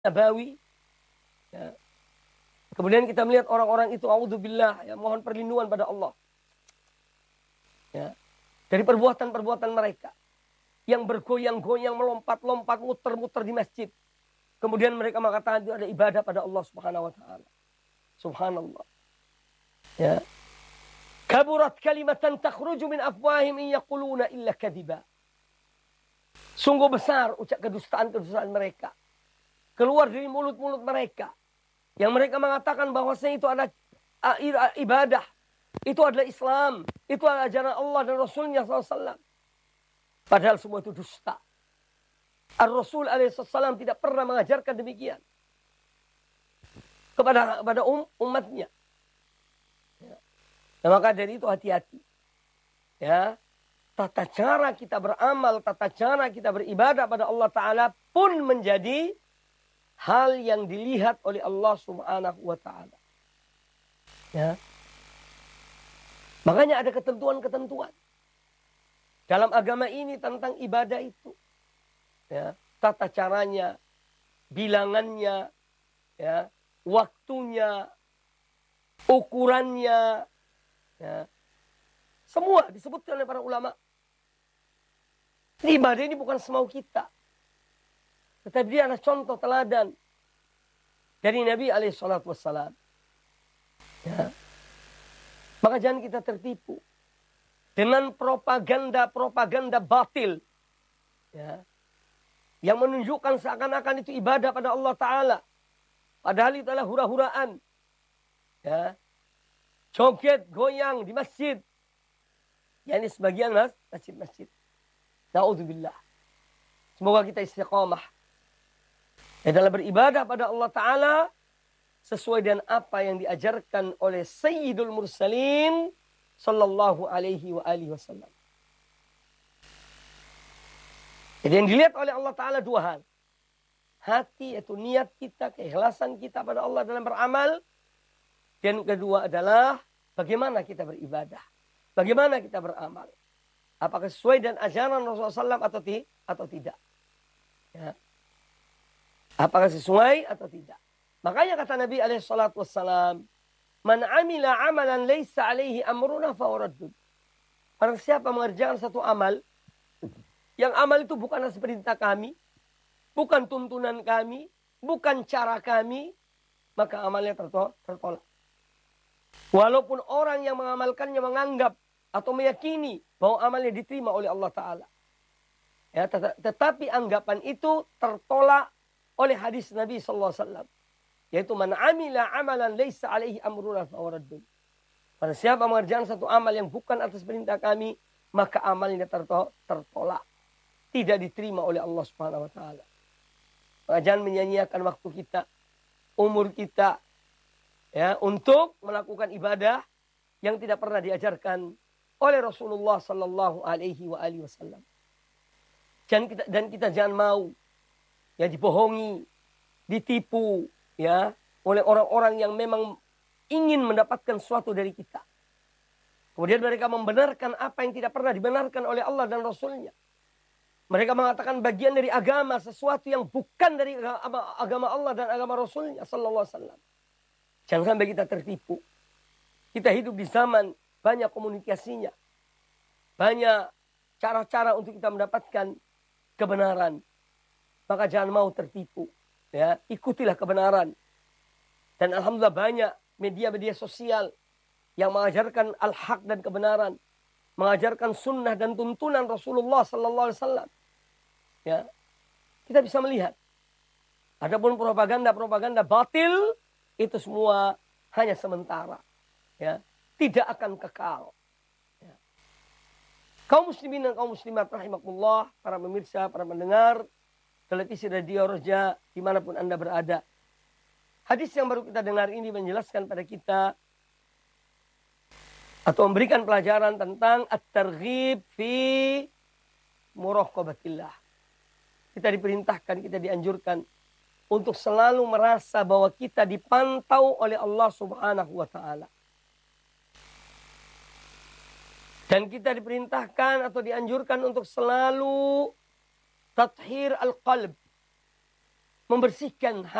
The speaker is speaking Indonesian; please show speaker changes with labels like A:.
A: Nabawi. Ya. Kemudian kita melihat orang-orang itu, a'udzubillah, ya, mohon perlindungan pada Allah. Ya. Dari perbuatan-perbuatan mereka. Yang bergoyang-goyang, melompat-lompat, muter-muter di masjid. Kemudian mereka mengatakan itu ada ibadah pada Allah Subhanahu wa taala. Subhanallah. Ya. Kaburat kalimatan takhruju min afwahim in yaquluna illa kadhiba. Sungguh besar ucap kedustaan-kedustaan mereka. Keluar dari mulut-mulut mereka. Yang mereka mengatakan bahwasanya itu adalah ibadah. Itu adalah Islam. Itu adalah ajaran Allah dan Rasulnya SAW. Padahal semua itu dusta. Ar-Rasul alaihissalam tidak pernah mengajarkan demikian. Kepada umatnya. Ya. Nah, maka dari itu hati-hati. Ya. Tata cara kita beramal, tata cara kita beribadah pada Allah Ta'ala pun menjadi hal yang dilihat oleh Allah Subhanahu wa Ta'ala. Ya. Makanya ada ketentuan-ketentuan dalam agama ini tentang ibadah itu. Ya. Tata caranya, bilangannya, ya, waktunya, ukurannya, ya. Semua disebutkan oleh para ulama. Ibadah ini bukan semau kita. Tetapi dia adalah contoh teladan dari Nabi SAW. Ya. Maka jangan kita tertipu dengan propaganda-propaganda batil. Ya. Yang menunjukkan seakan-akan itu ibadah pada Allah Ta'ala. Padahal itu adalah hura-huraan. Ya. Joget, goyang di masjid. Ya, ini sebagian masjid-masjid. Na'udzubillah. Semoga kita istiqamah. Ya, dalam beribadah pada Allah Ta'ala. Sesuai dengan apa yang diajarkan oleh Sayyidul Mursalin. Sallallahu alaihi wa alihi wasallam. Jadi yang dilihat oleh Allah Ta'ala dua hal. Hati, yaitu niat kita, keikhlasan kita pada Allah dalam beramal. Dan kedua adalah bagaimana kita beribadah. Bagaimana kita beramal? Apakah sesuai dengan ajaran Rasulullah SAW atau tidak? Ya. Apakah sesuai atau tidak? Makanya kata Nabi SAW, "Man amila amalan laysa alaihi amruna fawaraddun." Barang siapa mengerjakan satu amal, yang amal itu bukan atas perintah kami, bukan tuntunan kami, bukan cara kami, maka amalnya tertolak. Walaupun orang yang mengamalkannya menganggap atau meyakini bahwa amalnya diterima oleh Allah Ta'ala. Ya, tetapi anggapan itu tertolak oleh hadis Nabi SAW. Yaitu man amila amalan laysa alaihi amruna fawaraddun. Pada siapa mengerjakan satu amal yang bukan atas perintah kami, maka amalnya tertolak. Tidak diterima oleh Allah Subhanahu wa Ta'ala. Maka jangan menyanyiakan waktu kita, umur kita, ya, untuk melakukan ibadah yang tidak pernah diajarkan oleh Rasulullah Sallallahu Alaihi Wasallam. Dan kita jangan mau ya dibohongi, ditipu, ya, oleh orang-orang yang memang ingin mendapatkan sesuatu dari kita. Kemudian mereka membenarkan apa yang tidak pernah dibenarkan oleh Allah dan Rasulnya. Mereka mengatakan bagian dari agama sesuatu yang bukan dari agama Allah dan agama Rasulnya Sallallahu Alaihi Wasallam. Jangan sampai kita tertipu. Kita hidup di zaman banyak komunikasinya. Banyak cara-cara untuk kita mendapatkan kebenaran. Maka jangan mau tertipu. Ya, ikutilah kebenaran. Dan alhamdulillah banyak media-media sosial yang mengajarkan al-haq dan kebenaran. Mengajarkan sunnah dan tuntunan Rasulullah Sallallahu Alaihi Wasallam. Ya, kita bisa melihat. Adapun propaganda-propaganda batil, itu semua hanya sementara. Ya, tidak akan kekal. Ya. Kaum muslimin dan kaum muslimat rahimakumullah, para pemirsa, para pendengar televisi Radio Roja dimanapun Anda berada. Hadis yang baru kita dengar ini menjelaskan pada kita atau memberikan pelajaran tentang at-targhib fi muraqabatillah. Kita diperintahkan, kita dianjurkan untuk selalu merasa bahwa kita dipantau oleh Allah Subhanahu wa Ta'ala. Dan kita diperintahkan atau dianjurkan untuk selalu tathhir al-qalb. membersihkan